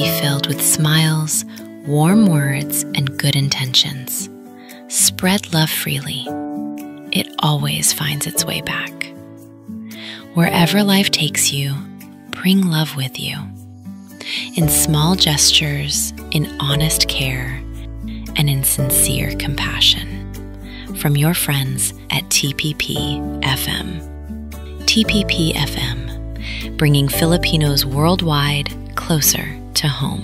filled with smiles, warm words, and good intentions. Spread love freely. It always finds its way back. Wherever life takes you, bring love with you. In small gestures, in honest care, and in sincere compassion. From your friends at TPP FM. TPP FM, bringing Filipinos worldwide closer to home.